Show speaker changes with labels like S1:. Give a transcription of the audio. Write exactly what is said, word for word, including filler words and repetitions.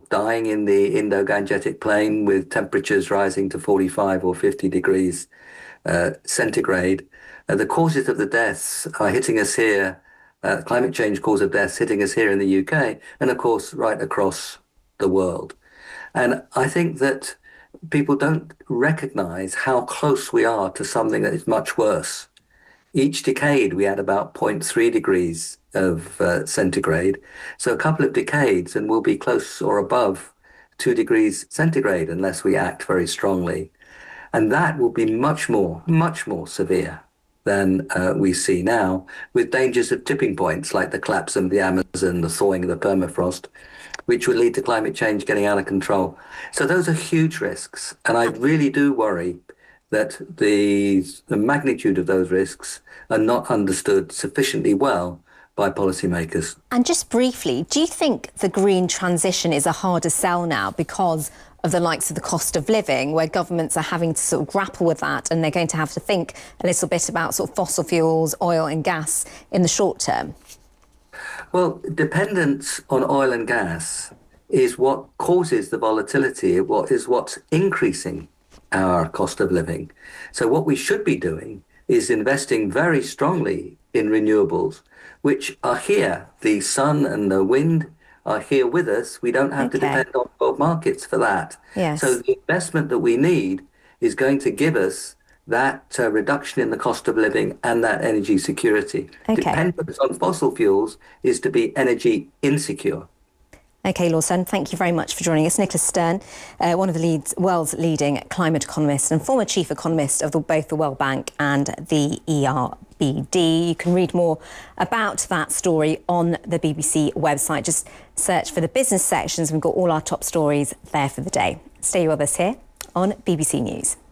S1: dying in the Indo-Gangetic Plain with temperatures rising to forty-five or fifty degrees uh, centigrade. Uh, the causes of the deaths are hitting us here, uh, climate change cause of deaths hitting us here in the U K, and of course right across the world. And I think that people don't recognize how close we are to something that is much worse. Each decade, we add about zero point three degrees of uh, centigrade. So a couple of decades, and we'll be close or above two degrees centigrade unless we act very strongly. And that will be much more, much more severe than uh, we see now, with dangers of tipping points like the collapse of the Amazon, the thawing of the permafrost, which would lead to climate change getting out of control. So those are huge risks. And I really do worry that the, the magnitude of those risks are not understood sufficiently well by policymakers.
S2: And just briefly, do you think the green transition is a harder sell now because of the likes of the cost of living, where governments are having to sort of grapple with that and they're going to have to think a little bit about sort of fossil fuels, oil and gas in the short term?
S1: Well, dependence on oil and gas is what causes the volatility, what is what's increasing our cost of living. So what we should be doing is investing very strongly in renewables, which are here. The sun and the wind are here with us. We don't have okay. to depend on world markets for that.
S2: Yes.
S1: So the investment that we need is going to give us that uh, reduction in the cost of living and that energy security.
S2: Okay.
S1: Dependence on fossil fuels is to be energy insecure.
S2: OK, Lawson, thank you very much for joining us. Nicholas Stern, uh, one of the leads, world's leading climate economists and former chief economist of the, both the World Bank and the E R B D. You can read more about that story on the B B C website. Just search for the business sections. We've got all our top stories there for the day. Stay with us here on B B C News.